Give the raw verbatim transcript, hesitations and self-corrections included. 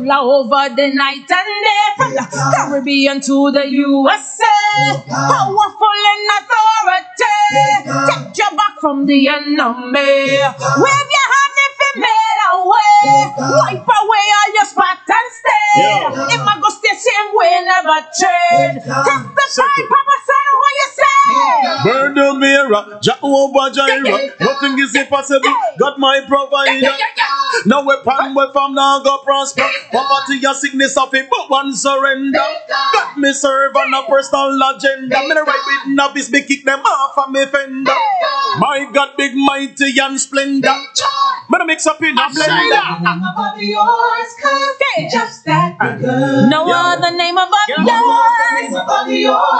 over the night and day, from the Caribbean to the U S A. Powerful in authority, take you back from the enemy. Wave your hand if it made a way, wipe away all your spot and stay. Yeah. If I go stay same way, never change. Testify, Papa son, what you say? Burn the mirror, Jehovah Jireh. Nothing is impossible. God my provider. No weapon, weapon now go prosper. Poverty and sickness of it, but one surrender. God me serve on a personal agenda. Me no right with novice, me kick them off of me fender. My God, big, mighty and splendor. Me no mix up in a blender. Above yours, cause just that good. No other name above No other name yours. above yours.